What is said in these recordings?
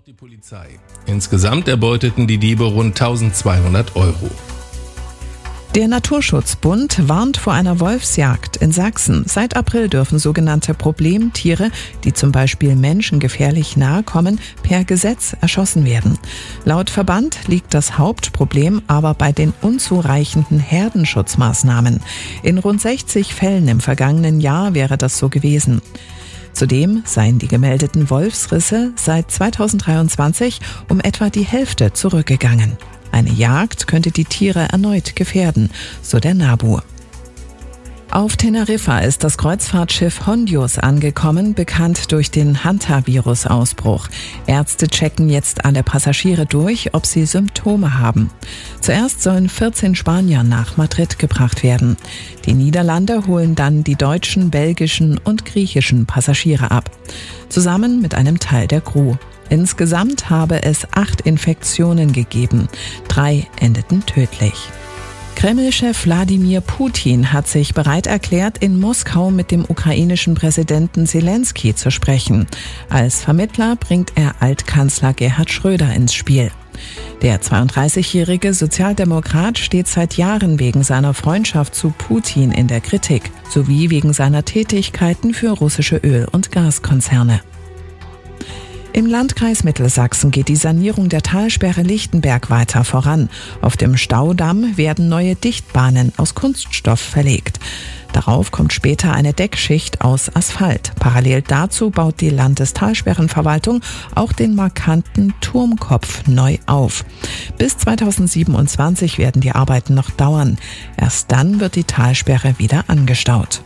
Die Polizei. Insgesamt erbeuteten die Diebe rund 1.200 Euro. Der Naturschutzbund warnt vor einer Wolfsjagd in Sachsen. Seit April dürfen sogenannte Problemtiere, die zum Beispiel Menschen gefährlich nahe kommen, per Gesetz erschossen werden. Laut Verband liegt das Hauptproblem aber bei den unzureichenden Herdenschutzmaßnahmen. In rund 60 Fällen im vergangenen Jahr wäre das so gewesen. Zudem seien die gemeldeten Wolfsrisse seit 2023 um etwa die Hälfte zurückgegangen. Eine Jagd könnte die Tiere erneut gefährden, so der NABU. Auf Teneriffa ist das Kreuzfahrtschiff Hondius angekommen, bekannt durch den Hanta-Virus-Ausbruch. Ärzte checken jetzt alle Passagiere durch, ob sie Symptome haben. Zuerst sollen 14 Spanier nach Madrid gebracht werden. Die Niederlande holen dann die deutschen, belgischen und griechischen Passagiere ab, zusammen mit einem Teil der Crew. Insgesamt habe es 8 Infektionen gegeben. 3 endeten tödlich. Kreml-Chef Wladimir Putin hat sich bereit erklärt, in Moskau mit dem ukrainischen Präsidenten Zelensky zu sprechen. Als Vermittler bringt er Altkanzler Gerhard Schröder ins Spiel. Der 32-jährige Sozialdemokrat steht seit Jahren wegen seiner Freundschaft zu Putin in der Kritik, sowie wegen seiner Tätigkeiten für russische Öl- und Gaskonzerne. Im Landkreis Mittelsachsen geht die Sanierung der Talsperre Lichtenberg weiter voran. Auf dem Staudamm werden neue Dichtbahnen aus Kunststoff verlegt. Darauf kommt später eine Deckschicht aus Asphalt. Parallel dazu baut die Landestalsperrenverwaltung auch den markanten Turmkopf neu auf. Bis 2027 werden die Arbeiten noch dauern. Erst dann wird die Talsperre wieder angestaut.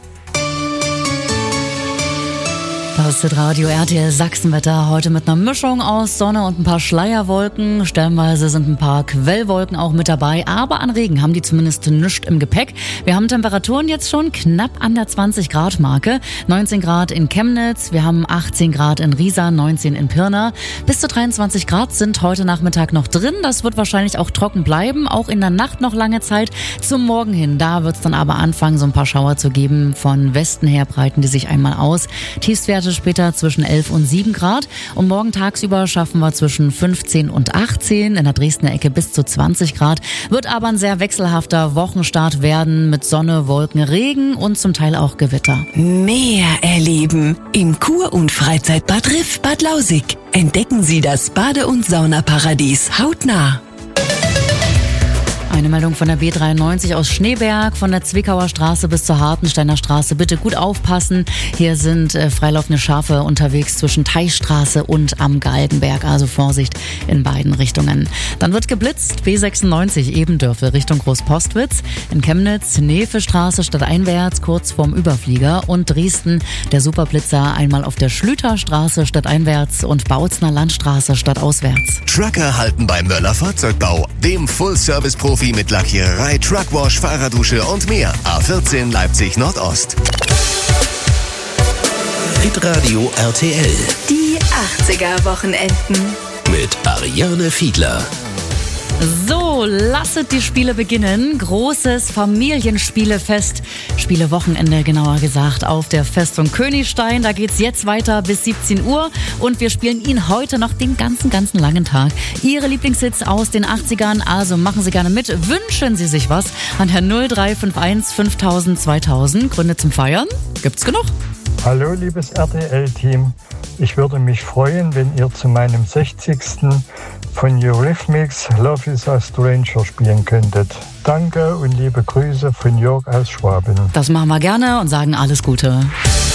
Das ist Radio RTL Sachsenwetter. Heute mit einer Mischung aus Sonne und ein paar Schleierwolken. Stellenweise sind ein paar Quellwolken auch mit dabei. Aber an Regen haben die zumindest nichts im Gepäck. Wir haben Temperaturen jetzt schon knapp an der 20-Grad-Marke. 19 Grad in Chemnitz. Wir haben 18 Grad in Riesa, 19 in Pirna. Bis zu 23 Grad sind heute Nachmittag noch drin. Das wird wahrscheinlich auch trocken bleiben. Auch in der Nacht noch lange Zeit. Zum Morgen hin, da wird es dann aber anfangen, so ein paar Schauer zu geben. Von Westen her breiten die sich einmal aus. Tiefstwerte später zwischen 11 und 7 Grad. Und morgen tagsüber schaffen wir zwischen 15 und 18, in der Dresdner Ecke bis zu 20 Grad. Wird aber ein sehr wechselhafter Wochenstart werden mit Sonne, Wolken, Regen und zum Teil auch Gewitter. Mehr erleben im Kur- und Freizeitbad Riff Bad Lausig. Entdecken Sie das Bade- und Saunaparadies hautnah. Eine Meldung von der B93 aus Schneeberg, von der Zwickauer Straße bis zur Hartensteiner Straße. Bitte gut aufpassen. Hier sind freilaufende Schafe unterwegs zwischen Teichstraße und am Galgenberg. Also Vorsicht in beiden Richtungen. Dann wird geblitzt. B96 Ebendörfel Richtung Großpostwitz. In Chemnitz Nevestraße stadteinwärts kurz vorm Überflieger. Und Dresden der Superblitzer einmal auf der Schlüterstraße stadteinwärts und Bautzner Landstraße stadtauswärts. Trucker halten bei Möller Fahrzeugbau, dem Full-Service-Profi mit Lackiererei, Truckwash, Fahrradusche und mehr. A14 Leipzig Nordost. Hitradio RTL. Die 80er-Wochenenden. Mit Ariane Fiedler. So, lasset die Spiele beginnen. Großes Familienspielefest. Spielewochenende genauer gesagt auf der Festung Königstein. Da geht's jetzt weiter bis 17 Uhr und wir spielen Ihnen heute noch den ganzen langen Tag Ihre Lieblingshits aus den 80ern. Also machen Sie gerne mit. Wünschen Sie sich was an der 0351 5000 2000. Gründe zum Feiern? Gibt's genug? Hallo liebes RTL-Team. Ich würde mich freuen, wenn ihr zu meinem 60. von Eurythmics Love is a Stranger spielen könntet. Danke und liebe Grüße von Jörg aus Schwaben. Das machen wir gerne und sagen alles Gute.